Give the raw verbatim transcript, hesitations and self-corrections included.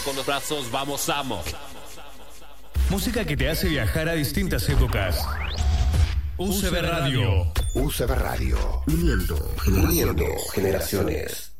con los brazos, vamos, vamos. Música que te hace viajar a distintas épocas. U C B Radio. U C B Radio. Uniendo, uniendo generaciones.